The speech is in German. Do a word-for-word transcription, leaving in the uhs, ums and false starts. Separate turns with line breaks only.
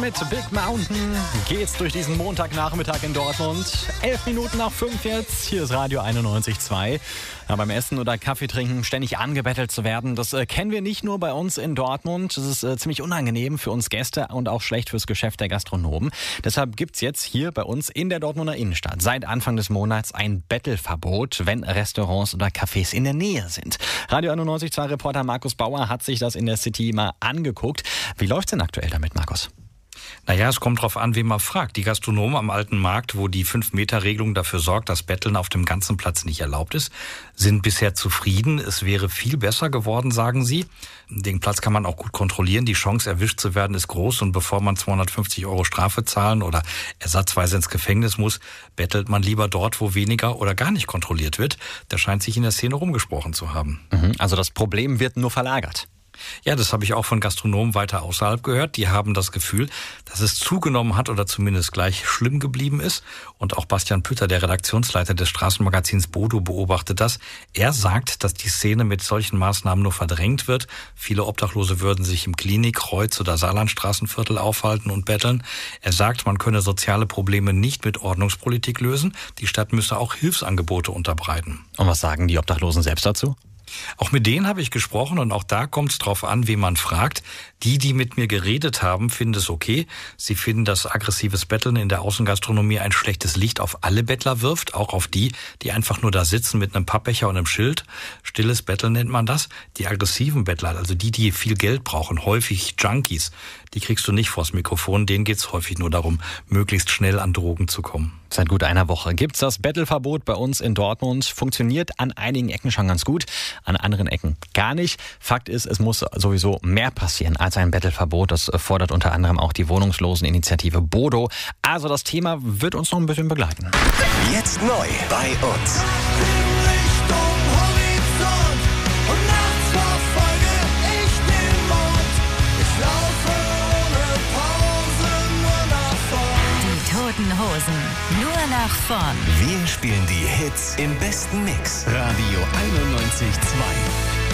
mit Big Mountain geht's durch diesen Montagnachmittag in Dortmund. Elf Minuten nach fünf jetzt. Hier ist Radio einundneunzig Komma zwei. Ja, beim Essen oder Kaffee trinken ständig angebettelt zu werden, das äh, kennen wir nicht nur bei uns in Dortmund. Das ist äh, ziemlich unangenehm für uns Gäste und auch schlecht fürs Geschäft der Gastronomen. Deshalb gibt's jetzt hier bei uns in der Dortmunder Innenstadt seit Anfang des Monats ein Bettelverbot, wenn Restaurants oder Cafés in der Nähe sind. Radio einundneunzig Komma zwei Reporter Markus Bauer hat sich das in der City mal angeguckt. Wie läuft's denn aktuell damit, Markus?
Naja, es kommt drauf an, wen man fragt. Die Gastronomen am Alten Markt, wo die fünf Meter Regelung dafür sorgt, dass Betteln auf dem ganzen Platz nicht erlaubt ist, sind bisher zufrieden. Es wäre viel besser geworden, sagen sie. Den Platz kann man auch gut kontrollieren. Die Chance, erwischt zu werden, ist groß. Und bevor man zweihundertfünfzig Euro Strafe zahlen oder ersatzweise ins Gefängnis muss, bettelt man lieber dort, wo weniger oder gar nicht kontrolliert wird. Da scheint sich in der Szene rumgesprochen zu haben.
Also das Problem wird nur verlagert.
Ja, das habe ich auch von Gastronomen weiter außerhalb gehört. Die haben das Gefühl, dass es zugenommen hat oder zumindest gleich schlimm geblieben ist. Und auch Bastian Pütter, der Redaktionsleiter des Straßenmagazins Bodo, beobachtet das. Er sagt, dass die Szene mit solchen Maßnahmen nur verdrängt wird. Viele Obdachlose würden sich im Klinik-, Kreuz- oder Saarlandstraßenviertel aufhalten und betteln. Er sagt, man könne soziale Probleme nicht mit Ordnungspolitik lösen. Die Stadt müsse auch Hilfsangebote unterbreiten.
Und was sagen die Obdachlosen selbst dazu?
Auch mit denen habe ich gesprochen und auch da kommt es drauf an, wen man fragt. Die, die mit mir geredet haben, finden es okay. Sie finden, dass aggressives Betteln in der Außengastronomie ein schlechtes Licht auf alle Bettler wirft, auch auf die, die einfach nur da sitzen mit einem Pappbecher und einem Schild. Stilles Betteln nennt man das. Die aggressiven Bettler, also die, die viel Geld brauchen, häufig Junkies, die kriegst du nicht vors Mikrofon. Denen geht's häufig nur darum, möglichst schnell an Drogen zu kommen.
Seit gut einer Woche gibt's das Bettelverbot bei uns in Dortmund. Funktioniert an einigen Ecken schon ganz gut, an anderen Ecken gar nicht. Fakt ist, es muss sowieso mehr passieren als ein Bettelverbot. Das fordert unter anderem auch die Wohnungsloseninitiative Bodo. Also das Thema wird uns noch ein bisschen begleiten.
Jetzt neu bei uns.
Hosen. Nur nach vorn.
Wir spielen die Hits im besten Mix. Radio einundneunzig Komma zwei.